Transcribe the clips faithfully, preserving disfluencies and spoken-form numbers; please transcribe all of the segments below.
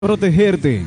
protegerte,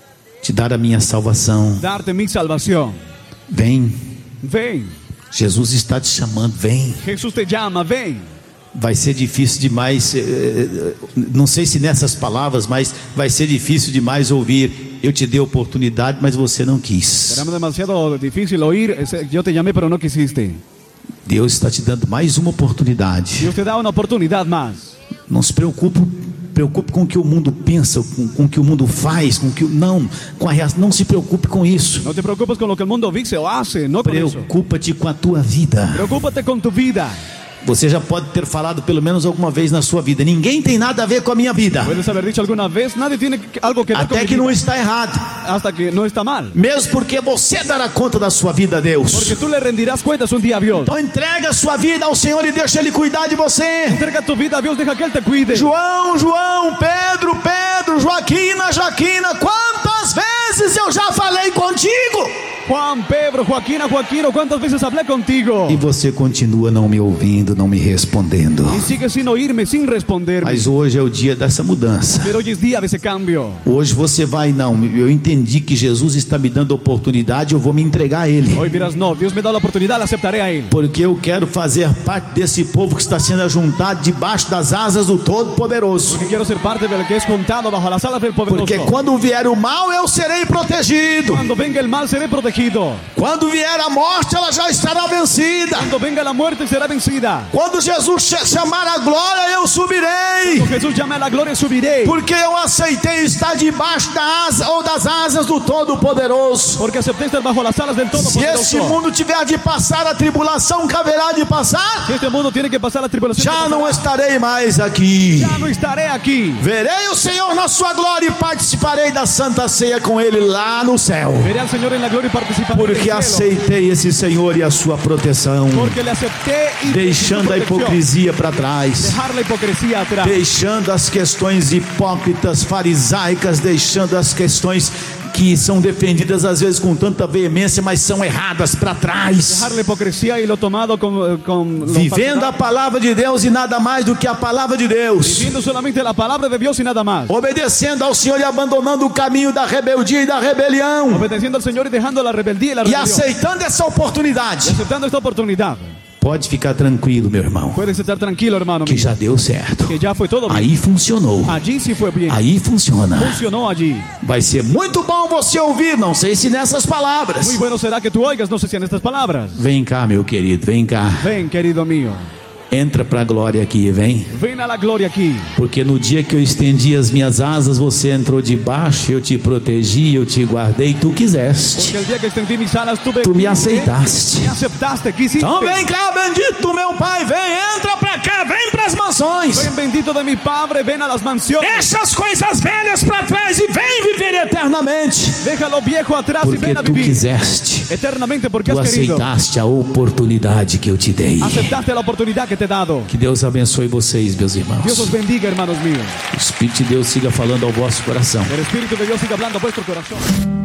te dar a minha salvação. darte mi salvación. Vem, Ven, Jesus está te chamando, vem. Jesús te llama, ven. Vai ser difícil demais, eh, eh, não sei se nessas palavras, mas vai ser difícil demais ouvir: eu te dei oportunidade, mas você não quis. Será demasiado difícil oír, ese, yo te llamé pero no quisiste. Deus está te dando mais uma oportunidade. Dios te da una oportunidad más. Não se preocupe, preocupe com o que o mundo pensa, com, com o que o mundo faz, com o que não, com a reação. Não se preocupe com isso. No te preocupes con lo que el mundo dice o hace, no con eso. Preocupa-te com a tua vida. Preocúpate con tu vida. Você já pode ter falado pelo menos alguma vez na sua vida: ninguém tem nada a ver com a minha vida. Puedes haber dicho alguna vez, nadie tiene algo que ver con Até mi que vida. não está errado. Hasta que no está mal. Mesmo porque você dará conta da sua vida a Deus. Porque tú le rendirás cuentas un día a Dios. Então entrega a sua vida ao Senhor e deixa Ele cuidar de você. Entrega tu vida a Dios, deja que Él te cuide. João, João, Pedro, Pedro, Joaquina, Joaquina, quantas vezes eu já falei contigo? Juan, Pedro, Joaquina, Joaquino, ¿cuántas veces hablé contigo? E você continua não me ouvindo, não me respondendo. Y sigues sin oírme, sin responderme. Mas hoje é o dia dessa mudança. Pero hoy es día de ese cambio. Hoje você vai, não, eu entendi que Jesus está me dando oportunidade, eu vou me entregar a Ele. Hoy dirás, no, Dios me da la oportunidad, la aceptaré a Él. Porque eu quero fazer parte desse povo que está sendo ajuntado debaixo das asas do Todo-Poderoso. Porque quiero ser parte del que es juntado bajo las alas del poderoso. Porque quando vier o mal, eu serei protegido. Cuando venga el mal, seré protegido. Quando vier a morte, ela já estará vencida. Cuando venga la muerte, será vencida. Quando Jesus chamar a glória, eu subirei. Cuando Jesús llame a la gloria, subiré. Porque eu aceitei estar debaixo da asa ou das asas do Todo-Poderoso. Porque acepté estar bajo las alas del Se Todopoderoso. este mundo tiver de passar a tribulação que haverá de passar, Si este mundo tiene que pasar la tribulación, já não pasará. estarei mais aqui. Ya no estaré aquí. Verei o Senhor na sua glória e participarei da Santa Ceia com Ele lá no céu. Veré al Señor en la gloria y participaré Porque del cielo. aceitei esse Senhor e a sua proteção, Porque le acepté y deixando a su protección. hipocrisia para trás, Dejar la hipocresía atrás. deixando as questões hipócritas, farisaicas, deixando as questões que são defendidas às vezes com tanta veemência, mas são erradas para trás. Dejar la hipocresía y lo tomado con, con lo Vivendo a falsedad. palavra de Deus e nada mais do que a palavra de Deus. Viviendo solamente la palabra de Dios y nada más. Obedecendo ao Senhor e abandonando o caminho da rebeldia e da rebelião. Obedeciendo al Señor y dejando la rebeldía y la E rebelión. aceitando essa Y oportunidade. aceptando esta oportunidad. Pode ficar tranquilo, meu irmão, Puedes estar tranquilo, hermano que mío. já deu certo. Que ya fue todo bien. Aí funcionou. Allí sí fue bien. Aí funciona. Funcionó allí. Vai ser muito bom você ouvir, não sei se nessas Muy palavras. bueno será que tú oigas, no sé si en estas palabras. Vem cá, meu querido, vem cá. Ven, querido mío. Entra pra glória aqui, vem. Ven a la gloria aquí. Porque no dia que eu estendi as minhas asas, você entrou debaixo, eu te protegi, eu te guardei, tu quiseste. Porque el día que extendí mis alas, tú Tu me me aceitaste. Me aceptaste, quisiste. Então vem cá, bendito meu Pai, vem, entra pra cá, vem pras mansões. Ven, bendito de mi Padre, ven a las mansiones. Deixa as coisas velhas pra trás e vem viver eternamente. Deja lo viejo atrás y Porque ven a tu vivir quiseste, eternamente porque tu has querido. aceitaste a oportunidade que eu te dei. Aceptaste la oportunidad que te he dado. Que Deus abençoe vocês, meus Dios irmãos. os bendiga, hermanos míos. O Espírito de Deus siga falando ao vosso coração. El Espíritu de Dios siga hablando a vuestro corazón.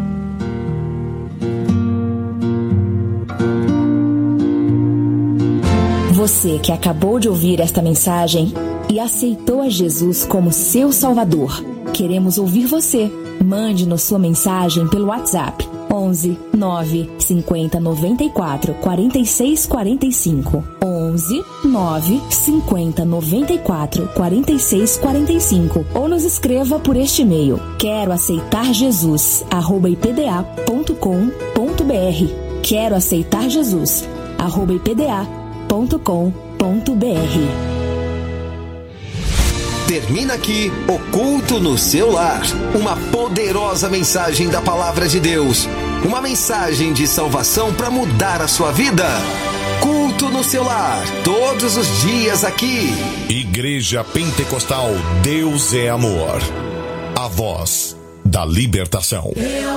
Você que acabou de ouvir esta mensagem e aceitou a Jesus como seu Salvador, queremos ouvir você. Mande-nos sua mensagem pelo WhatsApp onze nove cinquenta noventa e quatro quarenta e seis quarenta e cinco onze nove cinquenta noventa e quatro quarenta e seis quarenta e cinco ou nos escreva por este e-mail quero aceitar Jesus arroba ipda ponto com ponto br quero aceitar Jesus arroba ipda ponto com ponto br. Termina aqui o Culto no Seu Lar. Uma poderosa mensagem da Palavra de Deus. Uma mensagem de salvação para mudar a sua vida. Culto no Seu Lar. Todos os dias aqui. Igreja Pentecostal Deus é Amor. A voz da libertação.